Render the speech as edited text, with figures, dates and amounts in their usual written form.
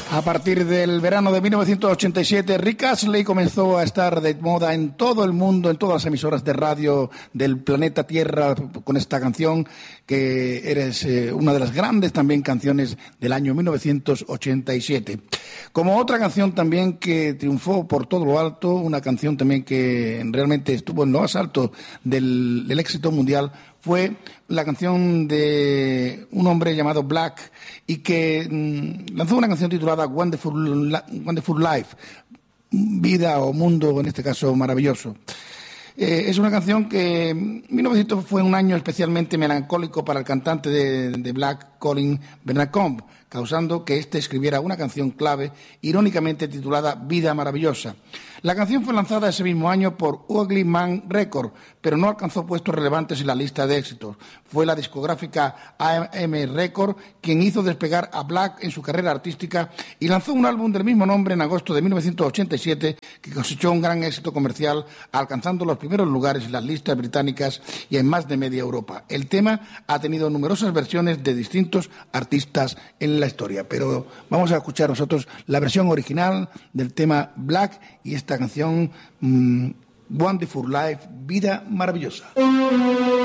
A partir del verano de 1987, Rick Astley comenzó a estar de moda en todo el mundo, en todas las emisoras de radio del planeta Tierra, con esta canción, que eres una de las grandes también canciones del año 1987. Como otra canción también que triunfó por todo lo alto, una canción también que realmente estuvo en lo más alto del éxito mundial, fue la canción de un hombre llamado Black y que lanzó una canción titulada Wonderful Life, vida o mundo, en este caso maravilloso. Es una canción que 1900 fue un año especialmente melancólico para el cantante de Black, Colin Benacombe, causando que éste escribiera una canción clave, irónicamente titulada Vida Maravillosa. La canción fue lanzada ese mismo año por Ugly Man Records, pero no alcanzó puestos relevantes en la lista de éxitos. Fue la discográfica AM Records quien hizo despegar a Black en su carrera artística y lanzó un álbum del mismo nombre en agosto de 1987 que cosechó un gran éxito comercial, alcanzando los primeros lugares en las listas británicas y en más de media Europa. El tema ha tenido numerosas versiones de distintos artistas en la historia, pero vamos a escuchar nosotros la versión original del tema Black y esta canción Wonderful Life, vida maravillosa.